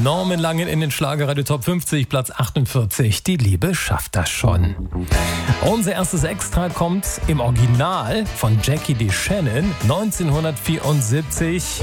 Norman Langen in den Schlagerradio Top 50, Platz 48. Die Liebe schafft das schon. Unser erstes Extra kommt im Original von Jackie DeShannon 1974.